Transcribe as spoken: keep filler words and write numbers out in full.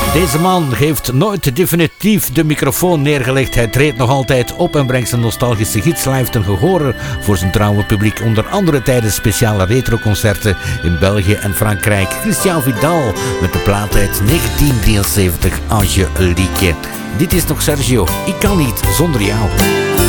Deze man heeft nooit definitief de microfoon neergelegd. Hij treedt nog altijd op en brengt zijn nostalgische hits live ten gehore voor zijn trouwe publiek. Onder andere tijdens speciale retroconcerten in België en Frankrijk. Christian Vidal met de plaat uit negentien drieënzeventig, Angelique. Dit is nog Sergio. Ik kan niet zonder jou.